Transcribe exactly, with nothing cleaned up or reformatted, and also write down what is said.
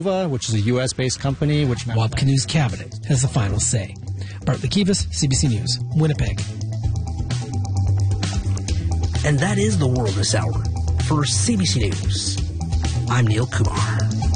which is a U S-based company. Which Wapkanu's cabinet has the final say. Bartley Kivas, C B C News, Winnipeg. And that is the world this hour. For C B C News, I'm Neil Kumar.